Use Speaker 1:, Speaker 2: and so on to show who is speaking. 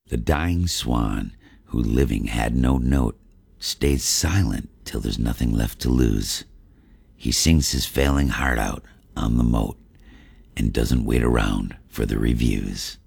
Speaker 1: The dying swan, who living had no note, stays silent till there's nothing left to lose. He sings his failing heart out on the moat and doesn't wait around for the reviews.